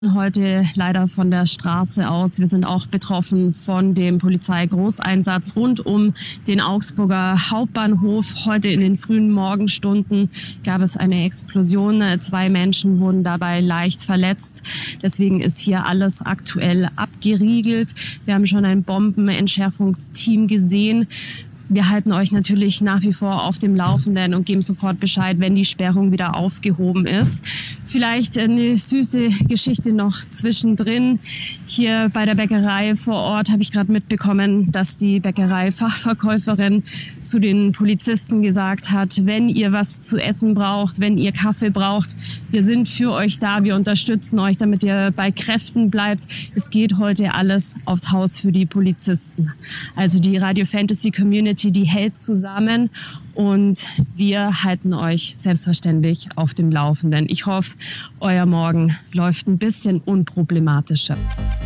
Heute leider von der Straße aus. Wir sind auch betroffen von dem Polizeigroßeinsatz rund um den Augsburger Hauptbahnhof. Heute in den frühen Morgenstunden gab es eine Explosion. 2 Menschen wurden dabei leicht verletzt. Deswegen ist hier alles aktuell abgeriegelt. Wir haben schon ein Bombenentschärfungsteam gesehen. Wir halten euch natürlich nach wie vor auf dem Laufenden und geben sofort Bescheid, wenn die Sperrung wieder aufgehoben ist. Vielleicht eine süße Geschichte noch zwischendrin. Hier bei der Bäckerei vor Ort habe ich gerade mitbekommen, dass die Bäckerei-Fachverkäuferin zu den Polizisten gesagt hat, wenn ihr was zu essen braucht, wenn ihr Kaffee braucht, wir sind für euch da, wir unterstützen euch, damit ihr bei Kräften bleibt. Es geht heute alles aufs Haus für die Polizisten. Also die Radio Fantasy Community, die hält zusammen und wir halten euch selbstverständlich auf dem Laufenden. Ich hoffe, euer Morgen läuft ein bisschen unproblematischer.